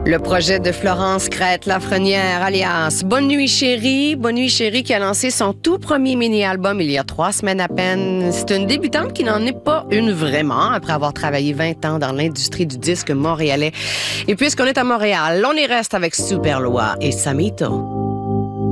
Le projet de Florence Crête-Lafrenière, alias Bonne Nuit Chérie. Bonne Nuit Chérie qui a lancé son tout premier mini-album il y a 3 semaines à peine. C'est une débutante qui n'en est pas une vraiment, après avoir travaillé 20 ans dans l'industrie du disque montréalais. Et puisqu'on est à Montréal, on y reste avec Superloi et Samito.